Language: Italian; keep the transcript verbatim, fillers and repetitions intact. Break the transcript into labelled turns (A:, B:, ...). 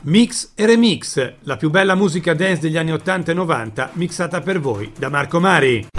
A: Mix e Remix, la più bella musica dance degli anni ottanta e novanta, mixata per voi da Marco Mari.